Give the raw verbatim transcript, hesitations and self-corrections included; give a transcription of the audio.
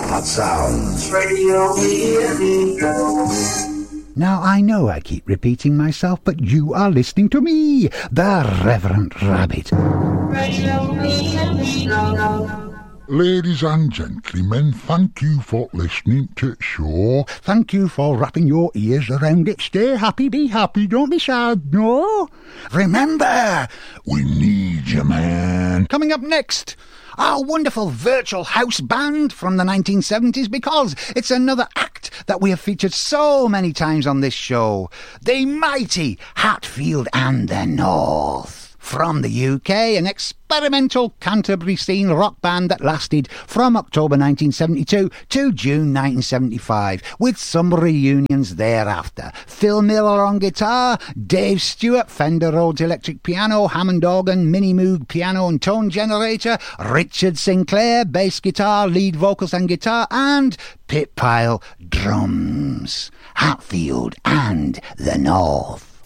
Hot Sounds Radio. Now, I know I keep repeating myself, but you are listening to me, the Reverend Rabbit. Ladies and gentlemen, thank you for listening to the show. Thank you for wrapping your ears around it. Stay happy, be happy, don't be sad, no? Remember, we need you, man. Coming up next, our wonderful virtual house band from the nineteen seventies, because it's another act that we have featured so many times on this show. The mighty Hatfield and the North. From the U K, an experimental Canterbury scene rock band that lasted from October nineteen seventy-two to June nineteen seventy-five, with some reunions thereafter. Phil Miller on guitar, Dave Stewart, Fender Rhodes electric piano, Hammond organ, Mini Moog piano and tone generator, Richard Sinclair, bass guitar, lead vocals and guitar, and Pit Pile drums. Hatfield and the North.